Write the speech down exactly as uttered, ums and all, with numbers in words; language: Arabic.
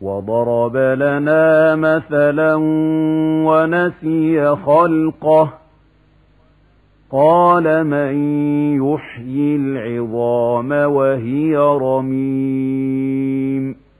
وضرب لنا مثلا ونسي خلقه قال من يحيي العظام وهي رميم